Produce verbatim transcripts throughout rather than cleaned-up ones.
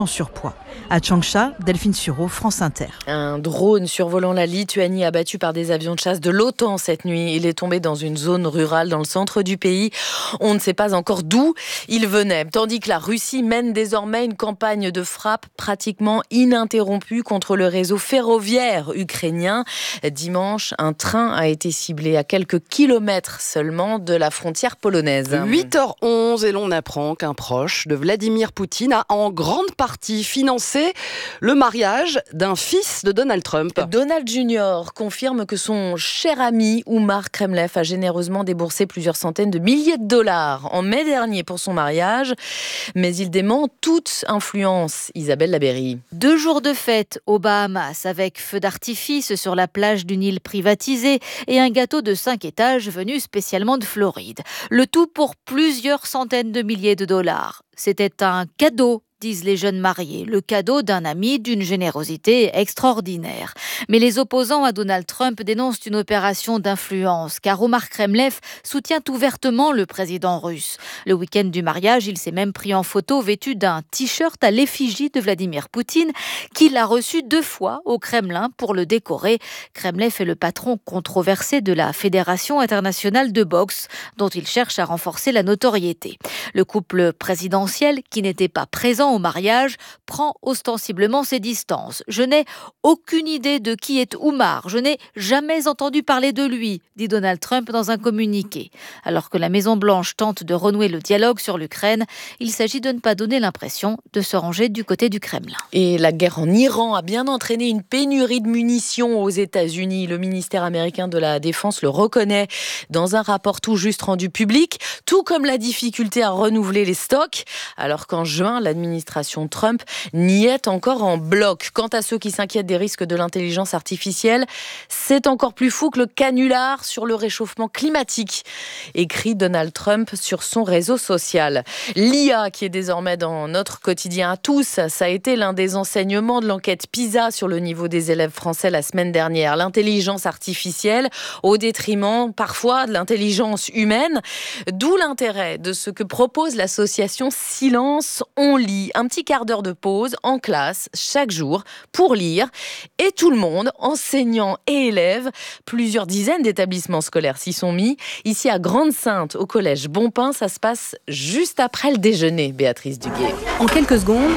en surpoids. À Changsha, Delphine Sureau, France Inter. Un drone survolant la Lituanie abattu par des avions de chasse de l'OTAN cette nuit. Il est tombé dans une zone rurale dans le centre du pays. On ne sait pas encore d'où il venait. Tandis que la Russie mène désormais une campagne de frappe pratiquement ininterrompue contre le réseau ferroviaire ukrainien. Dimanche, un train a été ciblé à quelques kilomètres seulement de la frontière polonaise. huit heures onze et l'on apprend qu'un proche de Vladimir Poutine a en grande partie financé le mariage d'un fils de Donald Trump. Donald Junior confirme que son cher ami Oumar Kremlev a généreusement déboursé plusieurs centaines de milliers de dollars en mai dernier pour son mariage, mais il dément toute influence. Isabelle Labéry. Deux jours de fête aux Bahamas avec feu d'artifice sur la plage d'une île privatisée et un gâteau de cinq étages venu spécialement de Floride. Le tout pour plusieurs centaines de milliers de dollars. C'était un cadeau, disent les jeunes mariés, le cadeau d'un ami d'une générosité extraordinaire. Mais les opposants à Donald Trump dénoncent une opération d'influence, car Oumar Kremlev soutient ouvertement le président russe. Le week-end du mariage, il s'est même pris en photo vêtu d'un t-shirt à l'effigie de Vladimir Poutine, qu'il a reçu deux fois au Kremlin pour le décorer. Kremlev est le patron controversé de la Fédération internationale de boxe, dont il cherche à renforcer la notoriété. Le couple présidentiel, qui n'était pas présent au mariage, prend ostensiblement ses distances. Je n'ai aucune idée de qui est Oumar. Je n'ai jamais entendu parler de lui, dit Donald Trump dans un communiqué. Alors que la Maison-Blanche tente de renouer le dialogue sur l'Ukraine, il s'agit de ne pas donner l'impression de se ranger du côté du Kremlin. Et la guerre en Iran a bien entraîné une pénurie de munitions aux États-Unis. Le ministère américain de la Défense le reconnaît dans un rapport tout juste rendu public, tout comme la difficulté à renouveler les stocks, alors qu'en juin, l'administration Trump n'y est encore en bloc. Quant à ceux qui s'inquiètent des risques de l'intelligence artificielle, c'est encore plus fou que le canular sur le réchauffement climatique, écrit Donald Trump sur son réseau social. L'I A qui est désormais dans notre quotidien à tous, ça a été l'un des enseignements de l'enquête PISA sur le niveau des élèves français la semaine dernière. L'intelligence artificielle au détriment parfois de l'intelligence humaine, d'où l'intérêt de ce que propose l'association Silence on lit. Un petit quart d'heure de pause en classe chaque jour pour lire, et tout le monde, enseignants et élèves, plusieurs dizaines d'établissements scolaires s'y sont mis. Ici à Grande-Synthe, au collège Bonpin, ça se passe juste après le déjeuner, Béatrice Duguay. En quelques secondes,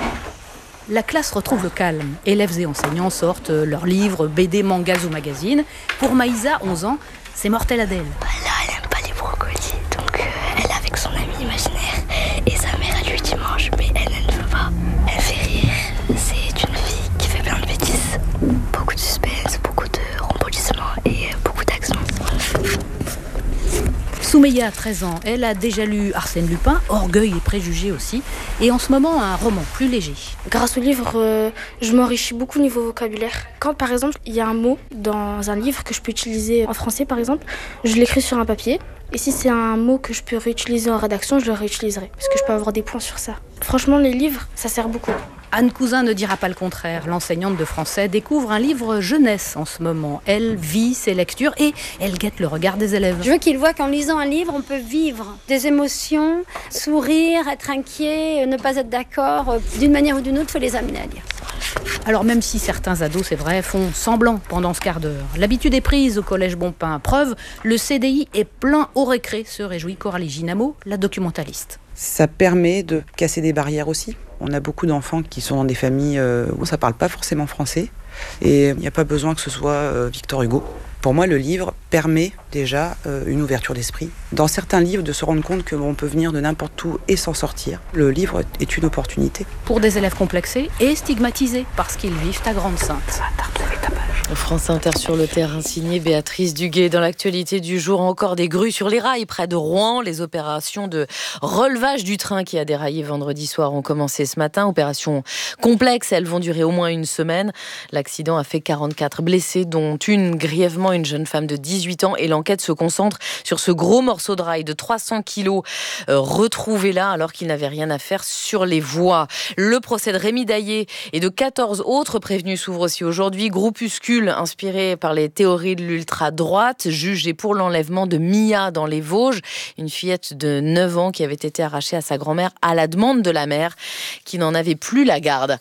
la classe retrouve le calme. Élèves et enseignants sortent leurs livres, B D, mangas ou magazines. Pour Maïsa, onze ans, c'est mortel Adèle. Là, elle aime pas les brocolis, donc euh, elle est avec son ami imaginaire et sa mère, elle lui dit mange, mais elle, elle ne veut pas. Elle fait rire. C'est une fille qui fait plein de bêtises. Beaucoup de suspense, beaucoup de rebondissements et beaucoup d'action. Soumeya, treize ans, elle a déjà lu Arsène Lupin, Orgueil et préjugés aussi, et en ce moment un roman plus léger. Grâce au livre, euh, je m'enrichis beaucoup au niveau vocabulaire. Quand par exemple il y a un mot dans un livre que je peux utiliser en français par exemple, je l'écris sur un papier. Et si c'est un mot que je peux réutiliser en rédaction, je le réutiliserai, parce que je peux avoir des points sur ça. Franchement, les livres, ça sert beaucoup. Anne Cousin ne dira pas le contraire. L'enseignante de français découvre un livre jeunesse en ce moment. Elle vit ses lectures et elle guette le regard des élèves. Je veux qu'ils voient qu'en lisant un livre, on peut vivre des émotions, sourire, être inquiet, ne pas être d'accord. D'une manière ou d'une autre, il faut les amener à lire. Alors même si certains ados, c'est vrai, font semblant pendant ce quart d'heure, l'habitude est prise au collège Bonpin. Preuve, le C D I est plein au récré, se réjouit Coralie Ginamo, la documentaliste. Ça permet de casser des barrières aussi. On a beaucoup d'enfants qui sont dans des familles où ça ne parle pas forcément français. Et il n'y a pas besoin que ce soit Victor Hugo. Pour moi, le livre permet déjà une ouverture d'esprit. Dans certains livres, de se rendre compte qu'on peut venir de n'importe où et s'en sortir. Le livre est une opportunité. Pour des élèves complexés et stigmatisés parce qu'ils vivent à Grande-Synthe. France Inter sur le terrain, signé Béatrice Duguay. Dans l'actualité du jour, encore des grues sur les rails près de Rouen. Les opérations de relevage du train qui a déraillé vendredi soir ont commencé ce matin. Opérations complexes, elles vont durer au moins une semaine. L'accident a fait quarante-quatre blessés, dont une grièvement, une jeune femme de dix-huit ans. Et l'enquête se concentre sur ce gros morceau de rail de trois cents kilos euh, retrouvé là alors qu'il n'avait rien à faire sur les voies. Le procès de Rémi Daillé et de quatorze autres prévenus s'ouvre aussi aujourd'hui. Groupuscule inspiré par les théories de l'ultra-droite, jugé pour l'enlèvement de Mia dans les Vosges, une fillette de neuf ans qui avait été arrachée à sa grand-mère à la demande de la mère qui n'en avait plus la garde.